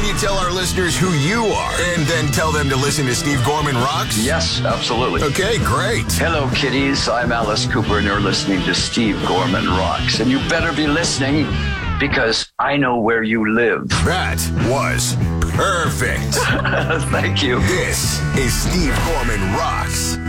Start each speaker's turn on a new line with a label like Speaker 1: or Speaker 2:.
Speaker 1: you tell our listeners who you are and then tell them to listen to Steve Gorman Rocks?
Speaker 2: Yes, absolutely.
Speaker 1: Okay, great.
Speaker 2: Hello, kiddies. I'm Alice Cooper, and you're listening to Steve Gorman Rocks. And you better be listening because I know where you live.
Speaker 1: That was perfect.
Speaker 2: Thank you.
Speaker 1: This is Steve Gorman Rocks.